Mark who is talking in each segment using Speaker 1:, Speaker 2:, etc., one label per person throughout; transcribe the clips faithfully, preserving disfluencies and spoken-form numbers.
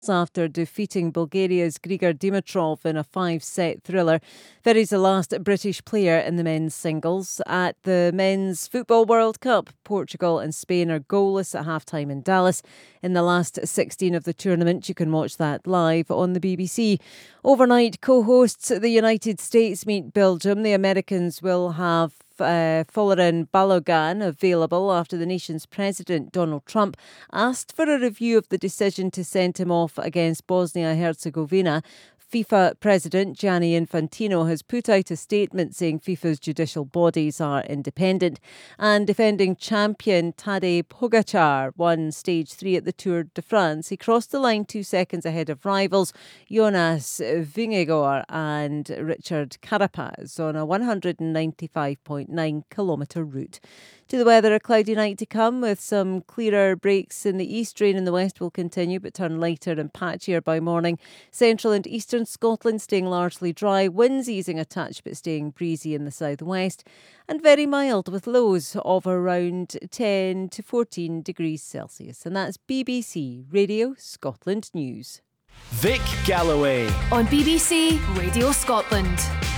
Speaker 1: after defeating Bulgaria's Grigor Dimitrov in a five-set thriller. Ferry's the last British player in the men's singles. At the Men's Football World Cup, Portugal and Spain are goalless at half-time in Dallas. In the last sixteen of the tournament, you can watch that live on the B B C. Overnight, co-hosts the United States meet Belgium. The Americans will have Uh, Folarin Balogun available after the nation's president, Donald Trump, asked for a review of the decision to send him off against Bosnia-Herzegovina. FIFA President Gianni Infantino has put out a statement saying FIFA's judicial bodies are independent. And defending champion Tadej Pogacar won stage three at the Tour de France. He crossed the line two seconds ahead of rivals Jonas Vingegaard and Richard Carapaz on a one hundred ninety-five point nine kilometre route. To the weather, a cloudy night to come with some clearer breaks in the east. Rain in the west will continue but turn lighter and patchier by morning. Central and eastern Scotland staying largely dry. Winds easing a touch but staying breezy in the southwest. And very mild with lows of around ten to fourteen degrees Celsius. And that's B B C Radio Scotland News.
Speaker 2: Vic Galloway
Speaker 3: on B B C Radio Scotland.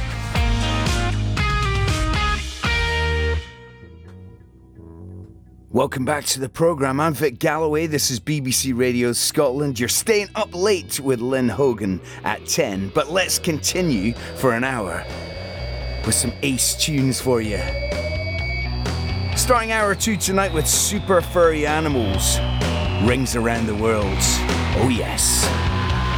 Speaker 4: Welcome back to the programme. I'm Vic Galloway. This is B B C Radio Scotland. You're staying up late with Lynn Hogan at ten, but let's continue for an hour with some ace tunes for you. Starting hour two tonight with Super Furry Animals. Rings Around the World. Oh yes.